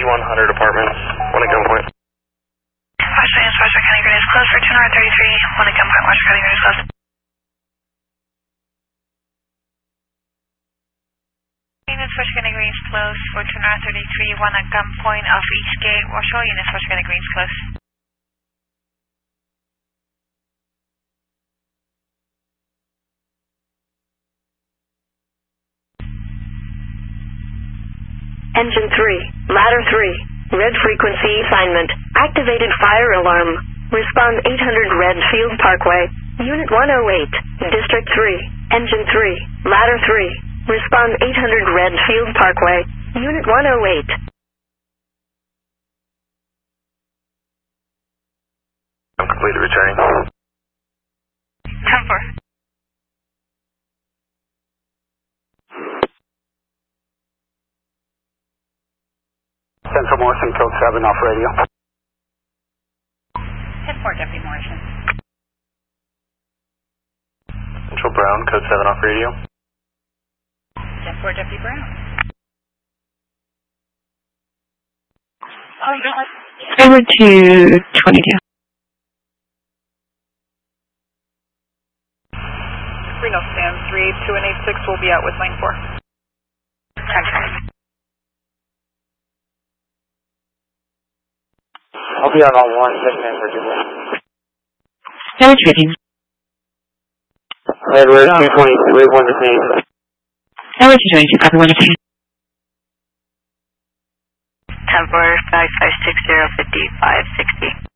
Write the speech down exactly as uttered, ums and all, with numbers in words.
one hundred apartments, one at gunpoint. Washington, Washington County Grid is closed for two thirty-three, one at gunpoint, Washington County Grid is closed. Units Washington County Green is closed for two thirty-three, one at gunpoint off Eastgate, Washoe. Units Washington County Green is closed. Engine three, ladder three, red frequency assignment, activated fire alarm, respond eight hundred Red Field Parkway, Unit one oh eight, District three, Engine three, ladder three, respond eight hundred Red Field Parkway, Unit one oh eight. I'm completely returning. ten four. Central Morrison, code seven off radio. ten four, Deputy Morrison. Central Brown, code seven off radio. ten four, Deputy Brown. Over to twenty-two. Reno stand three eight two and eight six will be out with lane four. ten four. I'll be out on one, six man for two. Damage rating. Edward, two twenty-two, wave one to ten. Damage two twenty-two, copy one to ten. ten four, five five six zero, fifty-five sixty.